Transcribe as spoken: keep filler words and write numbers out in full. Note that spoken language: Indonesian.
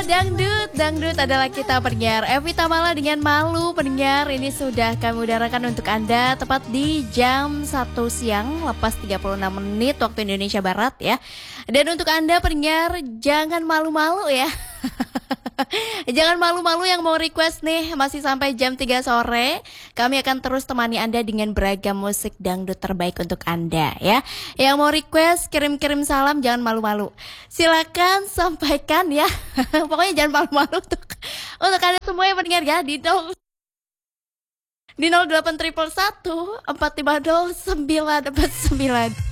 dangdut, dangdut adalah kita pendengar Evita Mala dengan Malu. Pendengar, ini sudah kami udarakan untuk Anda tepat di jam satu siang lepas tiga puluh enam menit waktu Indonesia Barat ya. Dan untuk Anda pendengar, jangan malu-malu ya. Jangan malu-malu yang mau request nih, masih sampai jam tiga sore. Kami akan terus temani Anda dengan beragam musik dangdut terbaik untuk Anda ya. Yang mau request, kirim-kirim salam, jangan malu-malu. Silakan sampaikan ya. Pokoknya jangan malu-malu untuk untuk Anda semua yang mendengar ya di nol di nol delapan satu satu empat lima nol sembilan empat sembilan.